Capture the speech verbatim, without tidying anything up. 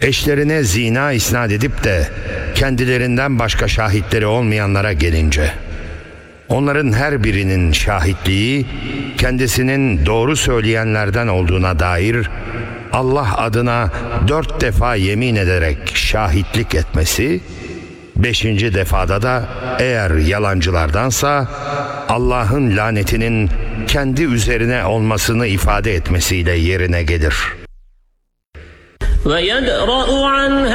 Eşlerine zina isnat edip de kendilerinden başka şahitleri olmayanlara gelince, onların her birinin şahitliği kendisinin doğru söyleyenlerden olduğuna dair Allah adına dört defa yemin ederek şahitlik etmesi, beşinci defada da eğer yalancılardansa Allah'ın lanetinin kendi üzerine olmasını ifade etmesiyle yerine gelir.